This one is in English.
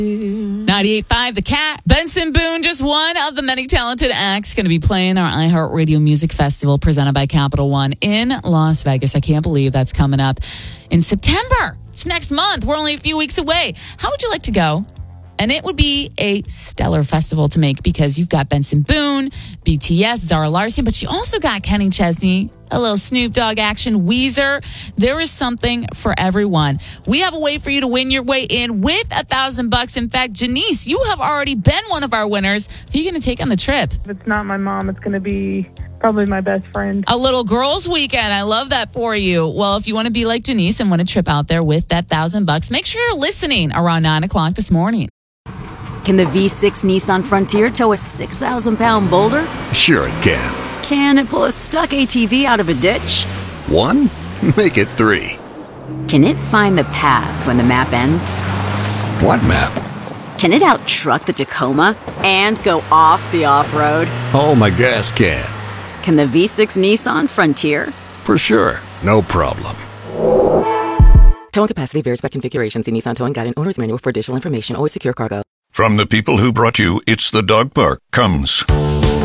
98.5 The Cat. Benson Boone, just one of the many talented acts, going to be playing our iHeartRadio Music Festival presented by Capital One in Las Vegas. I can't believe that's coming up in September. It's next month. We're only a few weeks away. How would you like to go? And it would be a stellar festival to make because you've got Benson Boone, BTS, Zara Larsson, but you also got Kenny Chesney, a little Snoop Dogg action, Weezer. There is something for everyone. We have a way for you to win your way in with $1,000. In fact, Janice, you have already been one of our winners. Who are you going to take on the trip? If it's not my mom, it's going to be probably my best friend. A little girls' weekend. I love that for you. Well, if you want to be like Janice and win a trip out there with that $1,000, make sure you're listening around 9 o'clock this morning. Can the V6 Nissan Frontier tow a 6,000-pound boulder? Sure it can. Can it pull a stuck ATV out of a ditch? 1? Make it 3. Can it find the path when the map ends? What map? Can it out-truck the Tacoma and go off the off-road? Oh, my gas can. Can the V6 Nissan Frontier? For sure. No problem. Towing capacity varies by configuration. See Nissan Towing Guide and Owner's Manual for additional information. Always secure cargo. From the people who brought you It's the Dog Park comes